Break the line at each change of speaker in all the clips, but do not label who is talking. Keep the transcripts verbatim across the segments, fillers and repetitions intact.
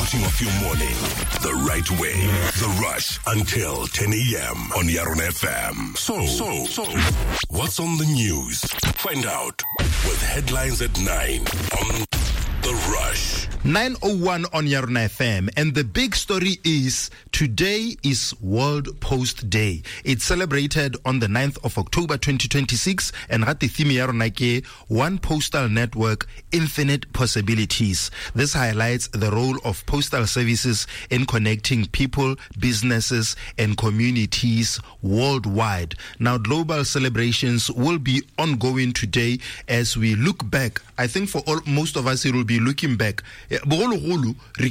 starting off your morning the right way. The Rush until ten a.m. on Yaron F M. So, so, so, what's on the news? Find out with headlines at nine on The Rush.
nine oh one on Yaron F M, and the big story is today is World Post Day. It's celebrated on the ninth of October twenty twenty-six, and got the theme Yaron ke One Postal Network, Infinite Possibilities. This highlights the role of postal services in connecting people, businesses, and communities worldwide. Now, global celebrations will be ongoing today as we look back. I think for all, most of us, it will be looking back. Have you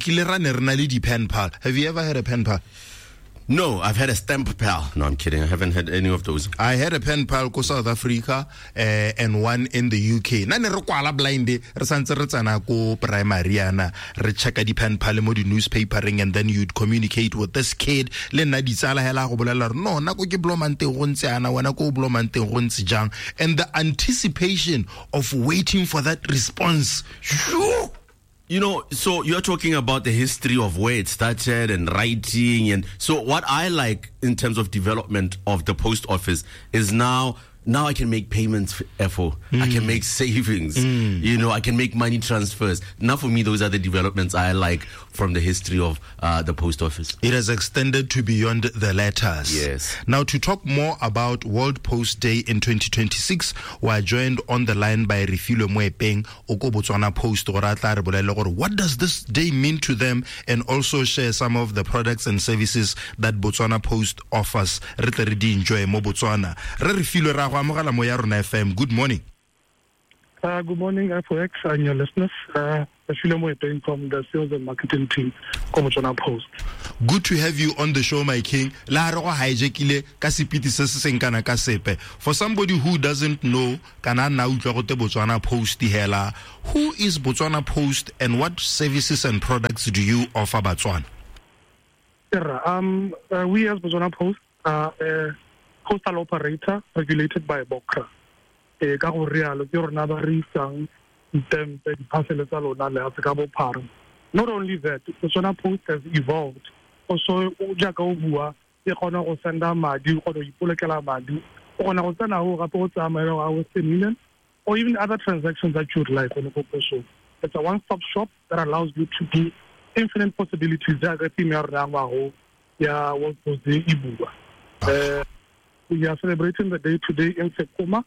ever had a pen pal?
No, I've had a stamp pal. No, I'm kidding. I haven't had any of those.
I had a pen pal in South Africa uh, and one in the U K. Na ne re kwala blind re santse re tsana ko primary ana re checka di pen pal mo di newspapering, and then you'd communicate with this kid le nna di tsala hela go bolela no na ko ke blomante go ntse ana wena ko blomante go ntse jang, and the anticipation of waiting for that response. Shoo!
You know, so you're talking about the history of where it started and writing. And so what I like in terms of development of the post office is now, now I can make payments for F O. Mm. I can make savings. Mm. You know, I can make money transfers. Now for me, those are the developments I like from the history of uh, the post office.
It has extended to beyond the letters.
Yes.
Now, to talk more about World Post Day in twenty twenty-six, we are joined on the line by Refilwe Moepeng, Oko Botswana Post. What does this day mean to them, and also share some of the products and services that Botswana Post offers. Enjoy mo Botswana. Refilwe ra go amogela mo ya rona F M. Good morning.
Uh, good morning, F O X and your listeners. Uh, from the sales and marketing team, Botswana Post.
Good to have you on the show, my king. For somebody who doesn't know, Botswana Post, who is Botswana Post and what services and products do you offer Botswana?
Um, uh, we as Botswana Post are a postal operator regulated by BOCRA. Not only that, Botswana Post has evolved. Also, Jaka you send a madi, or you pull a calamadi, or million, or even other transactions that you would like on a proposal. It's a one-stop shop that allows you to do infinite possibilities. Uh, we are celebrating the day today in Sekoma,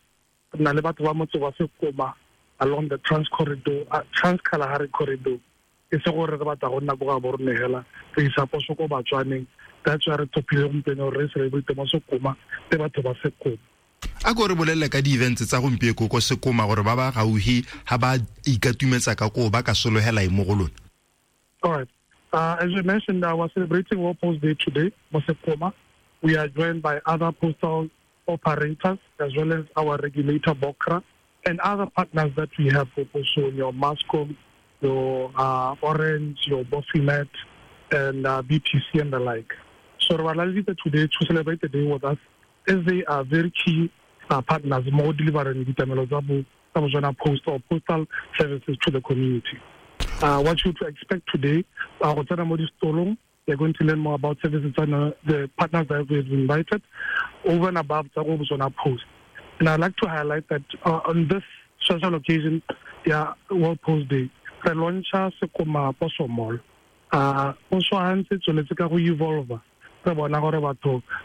along the Trans Corridor, uh, Trans Kalahari Corridor. It's a word about the Honda. That's why the top of the celebrate the Masokoma, the Batabaseko.
A go re bolella ka di events tsa gompieko ko Sekoma gore ba ba gauhi ha ba ikatumetsa ka go ba ka solohela mo go lona.
All right. Uh, as we mentioned, uh, we're celebrating World Post Day today, Sekoma. We are joined by other postal operators as well as our regulator BOCRA and other partners that we have, also your Mascom, your uh, Orange, your Bofinet, and uh, B T C and the like. So we're here today to celebrate the day with us, as they are very key uh, partners, more delivering the Botswana Post or postal services to the community. Uh, what you to expect today, uh, they're going to learn more about services and uh, the partners that we've invited over and above the Botswana Post. And I'd like to highlight that uh, on this special occasion, yeah, World Post Day, the launch Sekoma Poso Mall. Uh, also, I'm saying to let's go evolve. So with that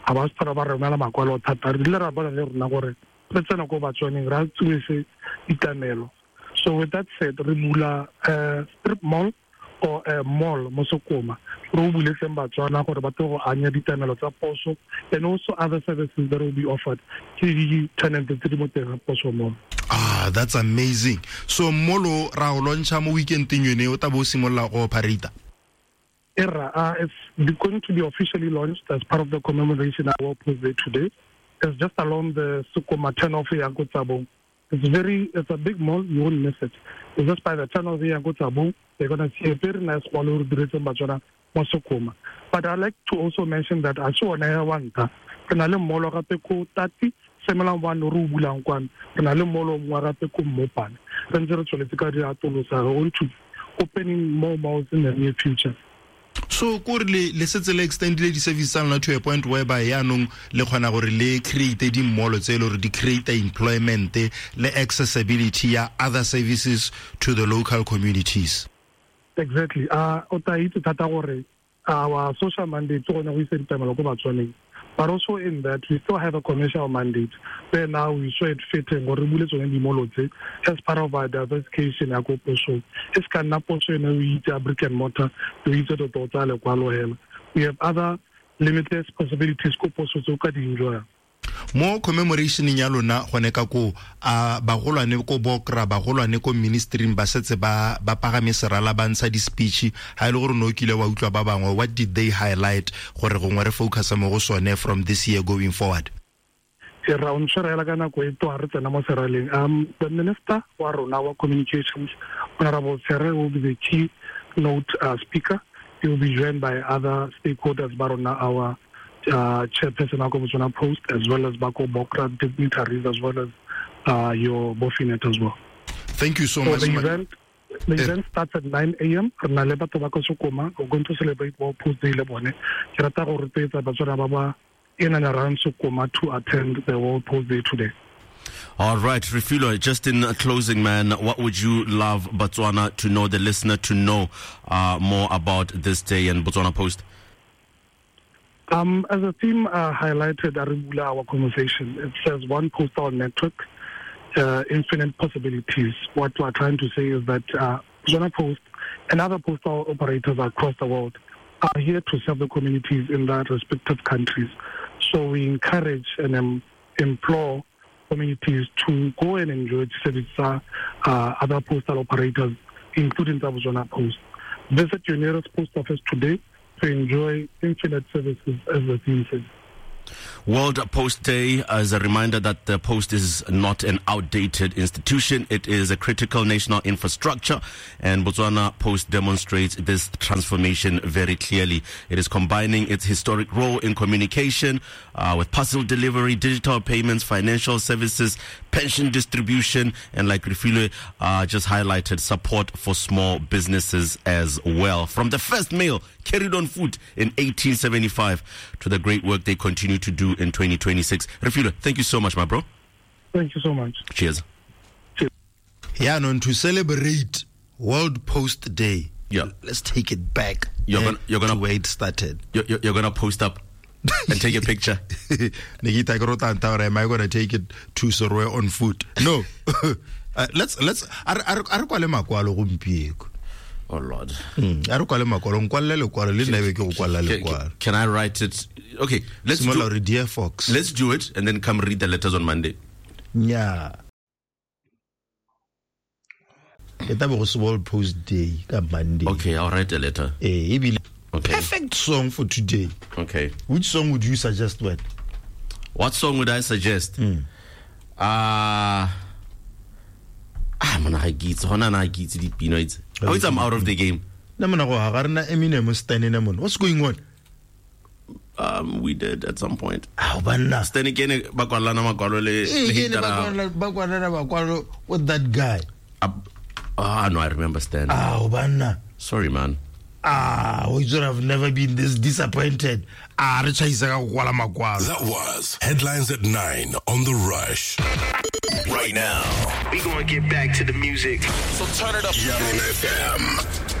said, Rimula uh, strip mall or a mall, Mosokoma, and also other services that will be offered.
Ah, that's amazing. So, Molo Rao launcha mo weekend thing you know, tabo simola operator.
Era, uh, it's going to be officially launched as part of the commemoration of World Post Day today. It's just along the Sukoma turnoff Yanko Tsabong. It's very, it's a big mall, you won't miss it. It's just by the turnoff Yanko Tsabong, you're going to see a very nice mall in Botswana, Mosokoma. But I'd like to also mention that I saw an Ayawanta, Penale Molo Rapeko Tati, similar one Rubulankwan, Penale Molo Warapeko Mopan. Then the political reactors are going to opening more malls in the near future.
So ko re le le setse le extend le di service tsa to a point whereby yaanong le khona gore le create di mall tse le gore di create employment le accessibility ya other services to the local communities.
Exactly. Uh, ota itse thata gore our social mandate go we say ditamelo go batswaneng, but also in that we still have a commercial mandate where now we show it fitting gore bule tsone di mall tse as part of our diversification ya go puso it's can na puso ene we ita brick and mortar we ita to tota le kwalo hela. We have other limited possibilities go puso tso ka di enjoy.
Mo commemoration ya lona gone ka ko a bagolwane ko bokra bagolwane ko ministry ba setse ba ba pagame serala ba ntsha di speech ha ile gore no kile wa utlwa ba bangwe, what did they highlight gore go ngwe re focus mo go sone from this year going forward?
Around Sharela kana ko ito a re tsena mo seraleng. Um the minister wa rona wa communications Honorable Ferrer will be the key note uh, speaker. He will be joined by other stakeholders barona our Uh, chairperson of Botswana Post, as well as Bako Bokra dignitaries, as well as uh, your Bofinet as well.
Thank you so,
so
much.
The event, the uh, event starts at nine a.m. We're going to celebrate World Post Day. In and around Sukoma to attend the World Post Day today.
All right, Refilo, just in closing, man, what would you love Botswana to know, the listener to know uh, more about this day and Botswana Post?
Um, as a theme uh, highlighted, our conversation, it says one postal network, uh, infinite possibilities. What we're trying to say is that uh, Botswana Post and other postal operators across the world are here to serve the communities in their respective countries. So we encourage and um, implore communities to go and enjoy the services of uh, other postal operators, including the Botswana Post. Visit your nearest post office today to enjoy infinite services, as the theme says.
World Post Day as a reminder that the post is not an outdated institution. It is a critical national infrastructure, and Botswana Post demonstrates this transformation very clearly. It is combining its historic role in communication uh, with parcel delivery, digital payments, financial services, pension distribution, and like Refilo uh, just highlighted, support for small businesses as well. From the first mail carried on foot in eighteen seventy-five to the great work they continue to do in twenty twenty-six. Refilo, thank you so much, my bro.
Thank you so much.
Cheers.
Cheers.
Yeah, no, to celebrate World Post Day,
yeah,
let's take it back.
You're gonna, you're gonna
to where it started.
You're, you're, you're gonna post up and take a picture.
Nikita Grotanta, am I gonna take it to Sorwe on foot? No. uh, let's let's.
Oh Lord.
Hmm. Can,
can I write it? Okay, let's do,
Dear Fox.
Let's do it and then come read the letters on Monday.
Yeah. It's World Post Day. Monday.
Okay, I'll write a letter.
Hey,
okay.
Perfect song for today.
Okay.
Which song would you suggest? What?
What song would I suggest?
Hmm.
Uh Ah, man, I get so na I get the peanuts. How is I'm out of the game?
What's going on?
Um, we did at some point.
Oh, banna.
Then again,
with that guy.
Ah, no, I remember Stan.
Oh, banna.
Sorry, man.
Ah, we should have never been this disappointed. Ah,
that was Headlines at nine on The Rush. Right now,
we gonna get back to the music.
So turn it up. Yaron F M.